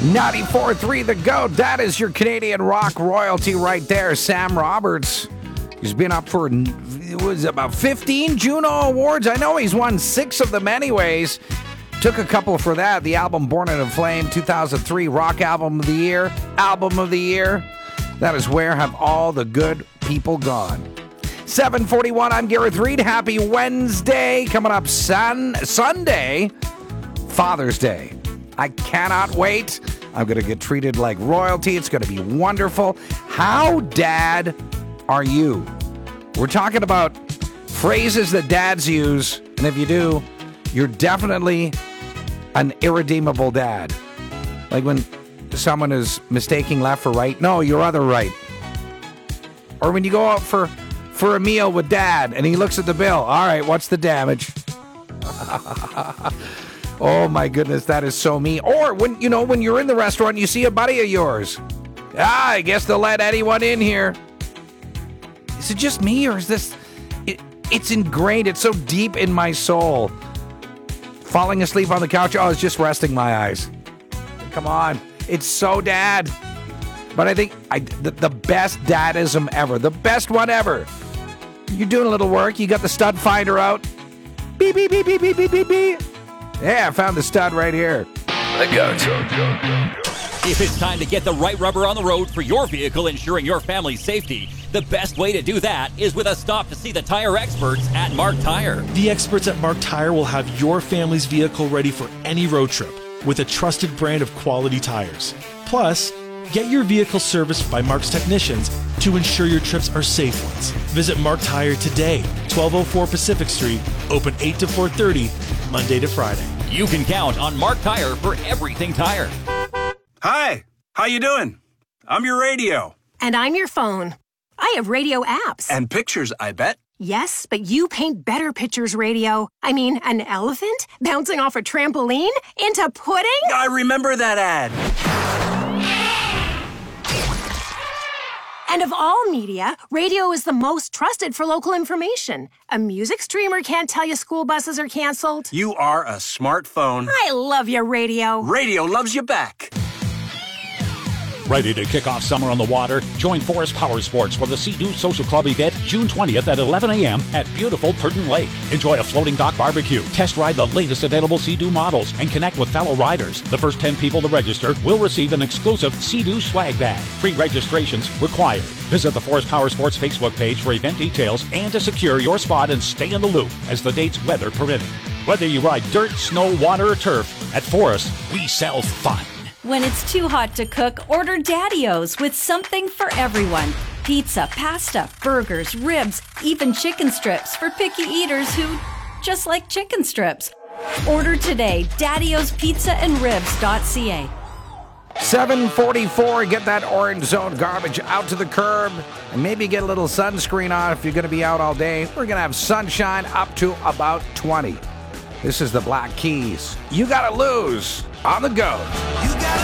94.3 The Goat. That is your Canadian rock royalty right there. Sam Roberts. He's been up for, it was about 15 Juno Awards. I know he's won 6 of them anyways. Took a couple for that. The album Born in a Flame, 2003 Rock Album of the Year. Album of the Year. That is Where Have All the Good People Gone? 7:41, I'm Gareth Reed. Happy Wednesday. Coming up Sunday, Father's Day. I cannot wait. I'm going to get treated like royalty. It's going to be wonderful. How dad are you? We're talking about phrases that dads use, and if you do, you're definitely an irredeemable dad. Like when someone is mistaking left for right. No, your other right. Or when you go out for a meal with dad and he looks at the bill. All right, what's the damage? Oh my goodness, that is so me. Or when you're in the restaurant, you see a buddy of yours. I guess they'll let anyone in here. Is it just me, or is this? It's ingrained. It's so deep in my soul. Falling asleep on the couch. Oh, it's just resting my eyes. Come on, it's so dad. But I think the best dadism ever, the best one ever. You're doing a little work. You got the stud finder out. Beep beep beep beep beep beep beep beep. Yeah, I found the stud right here. The Goat. If it's time to get the right rubber on the road for your vehicle, ensuring your family's safety, the best way to do that is with a stop to see the tire experts at Mark Tire. The experts at Mark Tire will have your family's vehicle ready for any road trip with a trusted brand of quality tires. Plus, get your vehicle serviced by Mark's technicians to ensure your trips are safe ones. Visit Mark Tire today, 1204 Pacific Street, open 8 to 4:30, Monday to Friday. You can count on Mark Tire for everything tire. Hi, how you doing? I'm your radio. And I'm your phone. I have radio apps. And pictures, I bet. Yes, but you paint better pictures, radio. I mean, an elephant bouncing off a trampoline into pudding? I remember that ad. And of all media, radio is the most trusted for local information. A music streamer can't tell you school buses are canceled. You are a smartphone. I love your radio. Radio loves you back. Ready to kick off summer on the water? Join Forest Power Sports for the Sea-Doo Social Club event June 20th at 11 a.m. at beautiful Purton Lake. Enjoy a floating dock barbecue, test ride the latest available Sea-Doo models, and connect with fellow riders. The first 10 people to register will receive an exclusive Sea-Doo swag bag. Free registrations required. Visit the Forest Power Sports Facebook page for event details and to secure your spot and stay in the loop as the date's weather permitting. Whether you ride dirt, snow, water, or turf, at Forest, we sell fun. When it's too hot to cook, order Daddy-O's with something for everyone. Pizza, pasta, burgers, ribs, even chicken strips for picky eaters who just like chicken strips. Order today, daddyospizzaaandribs.ca. 7:44, get that orange zone garbage out to the curb and maybe get a little sunscreen on if you're going to be out all day. We're going to have sunshine up to about 20. This is the Black Keys. You got to lose on the go.